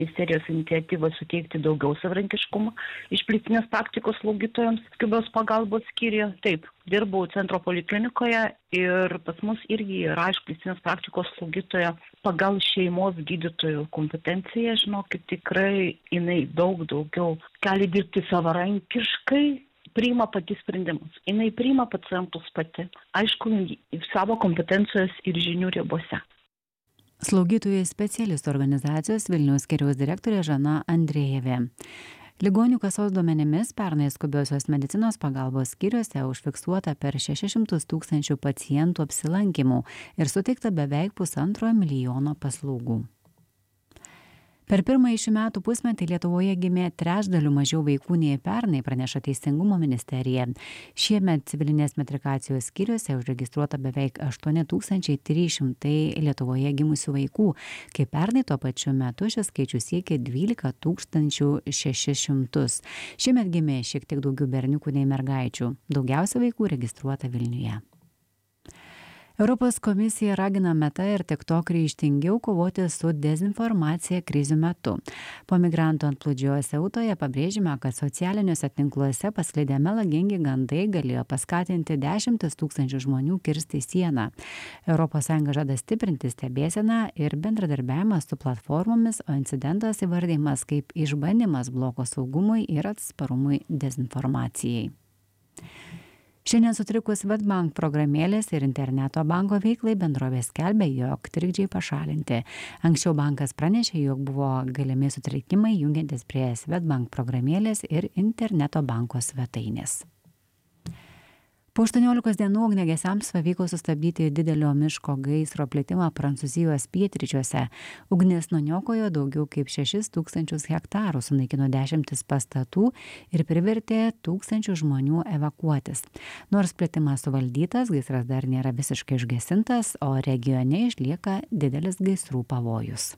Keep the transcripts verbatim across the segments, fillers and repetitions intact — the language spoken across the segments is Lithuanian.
Ministerijos iniciatyva suteikti daugiau savarankiškumo išplėstinės praktikos slaugytojams skubios pagalbos skyriuje. Taip, dirbau centro poliklinikoje ir pas mus irgi yra išplėstinės praktikos slaugytoja pagal šeimos gydytojų kompetenciją. Žinokit, tikrai jinai daug daugiau gali dirbti savarankiškai, priima pati sprendimus. Jinai priima pacientus pati. Aišku, savo kompetencijos ir žinių ribose. Slaugytojų specialistų organizacijos Vilniaus skyriaus direktorė Žana Andrejevė. Ligonių kasos duomenimis pernai skubiosios medicinos pagalbos skyriuose užfiksuota per šešis šimtus tūkstančių pacientų apsilankymų ir suteikta beveik pusantro milijono paslaugų. Per pirmąjį šių metų pusmetį Lietuvoje gimė trečdaliu mažiau vaikų nei pernai, praneša Teisingumo ministerija. Šiemet civilinės metrikacijos skyriuose užregistruota beveik aštuoni tūkstančiai trys šimtai Lietuvoje gimusių vaikų, kai pernai tuo pačiu metu šis skaičius siekė dvylika tūkstančių šešis šimtus. Šiemet gimė šiek tiek daugiau berniukų nei mergaičių. Daugiausia vaikų registruota Vilniuje. Europos komisija ragina Meta ir TikTok ryžtingiau kovoti su dezinformacija krizių metu. Po migrantų antplūdžio Siautoje pabrėžima, kad socialiniuose tinkluose paskleidę melagingi gandai galėjo paskatinti dešimtis tūkstančių žmonių kirsti sieną. Europos Sąjunga žada stiprinti stebėseną ir bendradarbiavimą su platformomis, o incidentas įvardymas kaip išbandymas bloko saugumui ir atsparumui dezinformacijai. Šiandien sutrikus Swedbank programėlės ir interneto banko veiklai bendrovė skelbia, jog trikdžiai pašalinti. Anksčiau bankas pranešė, jog buvo galimi sutrikimai jungiantis prie Swedbank programėlės ir interneto banko svetainės. Po aštuoniolikos dienų ugniagesiams pavyko sustabdyti didelio miško gaisro plitimą Prancūzijos pietryčiuose. Ugnis nuniokojo daugiau kaip šešis tūkstančius hektarų, sunaikino dešimtis pastatų ir privertė tūkstančių žmonių evakuotis. Nors plitimas suvaldytas, gaisras dar nėra visiškai išgesintas, o regione išlieka didelis gaisrų pavojus.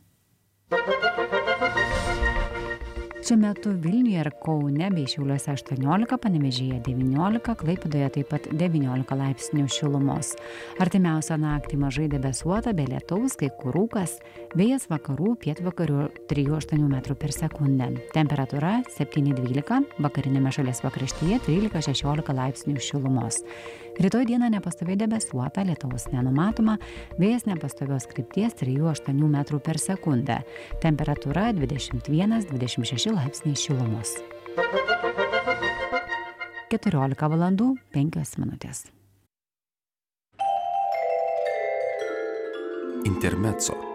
Šiuo metu Vilniuje ir Kaune bei Šiauliuose aštuoniolika, Panevėžyje devyniolika, Klaipėdoje taip pat devyniolika laipsnių šilumos. Artimiausią naktį mažai debesuota, be lietaus, kai kur rūkas, vėjas vakarų, pietvakarių trijų aštuonių metrų per sekundę. Temperatūra septyni dvylika, vakarinėme šalies pakraštyje trylika šešiolika laipsnių šilumos. Rytoj dieną nepastoviai debesuota, lietaus nenumatoma, vėjas nepastovios krypties trijų aštuonių metrų per sekundę. Temperatūra dvidešimt vienas dvidešimt šeši laipsniai šilumos. keturiolika valandų penkios minutės. Intermezzo.